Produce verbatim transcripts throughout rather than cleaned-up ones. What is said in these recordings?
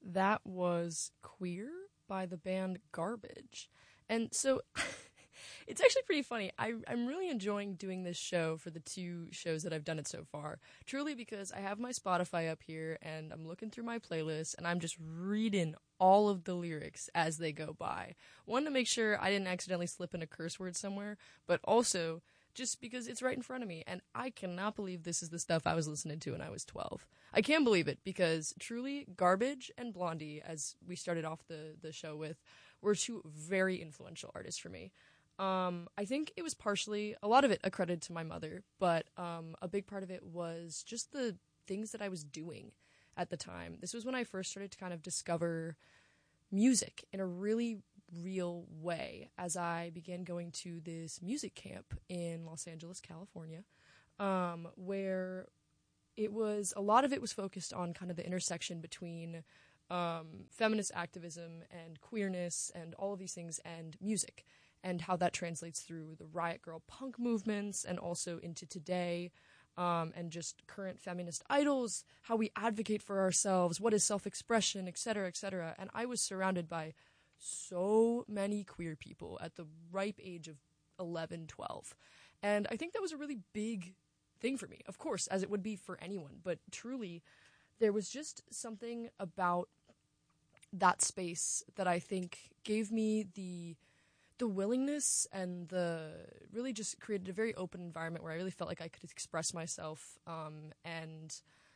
that was Queer by the band Garbage. And so it's actually pretty funny. I, I'm really enjoying doing this show for the two shows that I've done it so far. Truly because I have my Spotify up here and I'm looking through my playlist and I'm just reading all of the lyrics as they go by. One, to make sure I didn't accidentally slip in a curse word somewhere, but also just because it's right in front of me. And I cannot believe this is the stuff I was listening to when I was twelve. I can't believe it because truly Garbage and Blondie, as we started off the, the show with, were two very influential artists for me. Um, I think it was partially, a lot of it accredited to my mother, but um, a big part of it was just the things that I was doing at the time. This was when I first started to kind of discover music in a really real way as I began going to this music camp in Los Angeles, California, um, where it was, a lot of it was focused on kind of the intersection between um, feminist activism and queerness and all of these things and music, and how that translates through the Riot Grrrl punk movements and also into today, um, and just current feminist idols, how we advocate for ourselves, what is self-expression, et cetera, et cetera. And I was surrounded by so many queer people at the ripe age of eleven, twelve. And I think that was a really big thing for me, of course, as it would be for anyone. But truly, there was just something about that space that I think gave me the the willingness and the really just created a very open environment where I really felt like I could express myself, um, and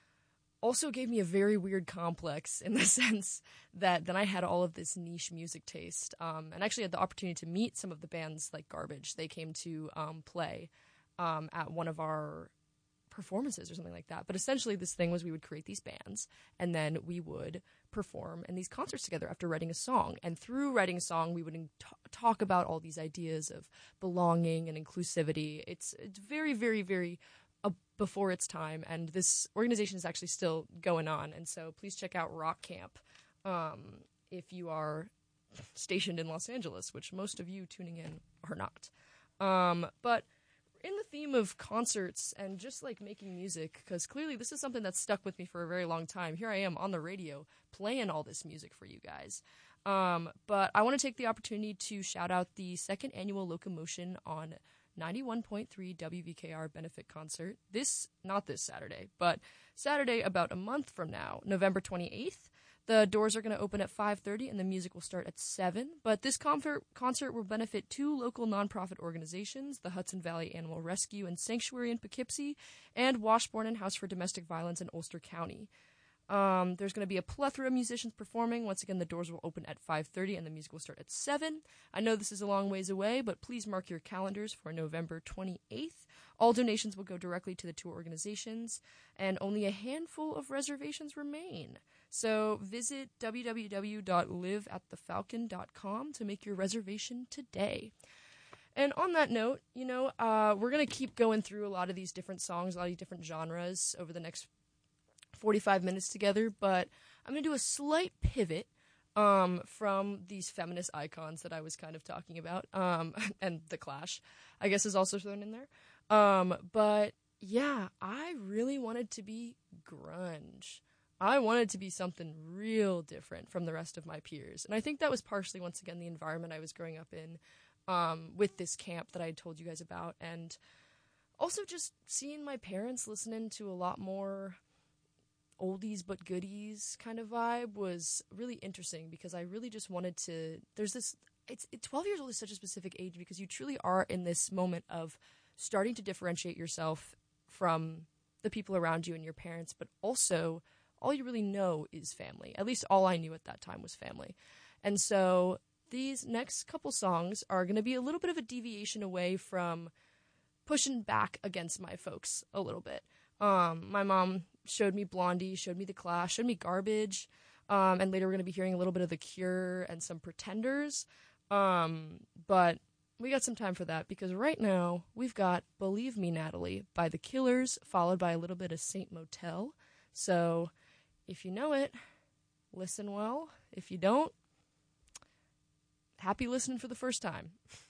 also gave me a very weird complex in the sense that then I had all of this niche music taste, um, and actually had the opportunity to meet some of the bands like Garbage. They came to um, play um, at one of our performances or something like that. But essentially this thing was we would create these bands and then we would perform in these concerts together after writing a song. And through writing a song, we would t- talk about all these ideas of belonging and inclusivity. It's, it's very, very, very uh, before its time. And this organization is actually still going on. And so please check out Rock Camp um, if you are stationed in Los Angeles, which most of you tuning in are not. Um, but in the theme of concerts and just like making music, because clearly this is something that's stuck with me for a very long time. Here I am on the radio playing all this music for you guys. Um, but I want to take the opportunity to shout out the second annual Locomotion on ninety-one point three W V K R benefit concert. This, not this Saturday, but Saturday about a month from now, November twenty-eighth. The doors are going to open at five thirty and the music will start at seven. But this concert concert will benefit two local nonprofit organizations, the Hudson Valley Animal Rescue and Sanctuary in Poughkeepsie, and Washburn and House for Domestic Violence in Ulster County. Um, there's going to be a plethora of musicians performing. Once again, the doors will open at five thirty and the music will start at seven. I know this is a long ways away, but please mark your calendars for November twenty-eighth. All donations will go directly to the two organizations, and only a handful of reservations remain. So visit w w w dot live at the falcon dot com to make your reservation today. And on that note, you know, uh, we're going to keep going through a lot of these different songs, a lot of these different genres over the next forty-five minutes together, but I'm going to do a slight pivot um, from these feminist icons that I was kind of talking about, um, and The Clash, I guess, is also thrown in there. Um, but yeah, I really wanted to be grunge. I wanted to be something real different from the rest of my peers. And I think that was partially, once again, the environment I was growing up in um, with this camp that I had told you guys about. And also just seeing my parents listening to a lot more oldies but goodies kind of vibe was really interesting because I really just wanted to, there's this, it's it, twelve years old is such a specific age because you truly are in this moment of starting to differentiate yourself from the people around you and your parents, but also all you really know is family. At least all I knew at that time was family. And so these next couple songs are going to be a little bit of a deviation away from pushing back against my folks a little bit. Um, my mom showed me Blondie, showed me The Clash, showed me Garbage, um, and later we're going to be hearing a little bit of The Cure and some Pretenders. Um, but we got some time for that because right now we've got Believe Me, Natalie by The Killers, followed by a little bit of Saint Motel. So if you know it, listen well. If you don't, happy listening for the first time.